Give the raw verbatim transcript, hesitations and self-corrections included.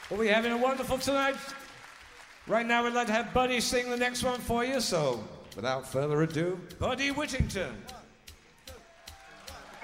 Well, we're having a wonderful tonight. Right now, we'd like to have Buddy sing the next one for you, so without further ado, Buddy Whittington.